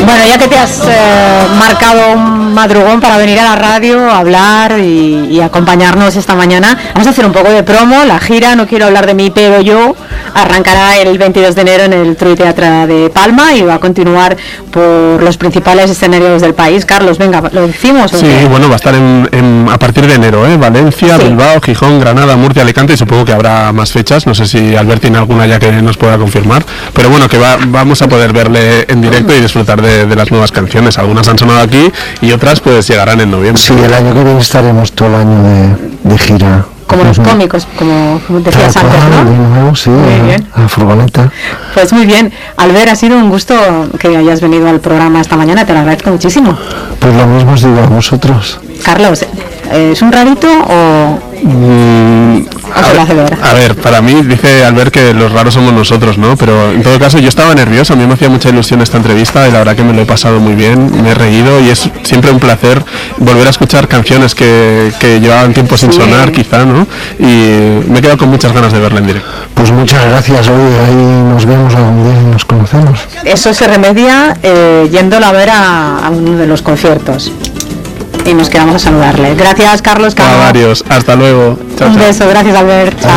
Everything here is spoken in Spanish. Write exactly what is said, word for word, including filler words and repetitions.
Bueno, ya que te has eh, marcado un madrugón para venir a la radio a hablar y, y acompañarnos esta mañana, vamos a hacer un poco de promo. La gira No quiero hablar de mí, pero yo arrancará el veintidós de enero en el True Teatre de Palma y va a continuar por los principales escenarios del país. Carlos, venga, ¿lo decimos? Sí, qué? Bueno, va a estar en, en, a partir de enero, ¿eh? Valencia, sí. Bilbao, Gijón, Granada, Murcia, Alicante, y supongo que habrá más fechas. No sé si Albert tiene alguna ya que nos pueda confirmar, pero bueno, que va, vamos a poder verle en directo y disfrutar de, de las nuevas canciones. Algunas han sonado aquí y otras pues llegarán en noviembre. Sí, el año que viene estaremos todo el año de, de gira. Como los cómicos, como decías antes, ¿no? De nuevo, sí, muy a, bien. A la furgoneta. Pues muy bien. Albert, ha sido un gusto que hayas venido al programa esta mañana, te lo agradezco muchísimo. Pues lo mismo os digo a vosotros. Carlos, ¿es un rarito o...? Mm, a, ver, a ver, para mí dice Albert que los raros somos nosotros, ¿no? Pero en todo caso yo estaba nervioso, a mí me hacía mucha ilusión esta entrevista y la verdad que me lo he pasado muy bien, me he reído y es siempre un placer volver a escuchar canciones que, que llevaban tiempo sin sí. sonar quizá, ¿no? Y me he quedado con muchas ganas de verla en directo. Pues muchas gracias, oye, ahí nos vemos algún día y nos conocemos. Eso se remedia eh, yéndolo a ver a, a uno de los conciertos. Y nos quedamos a saludarle. Gracias, Carlos. A varios. Hasta luego. Chao, un chao. beso. Gracias, Albert. Chao.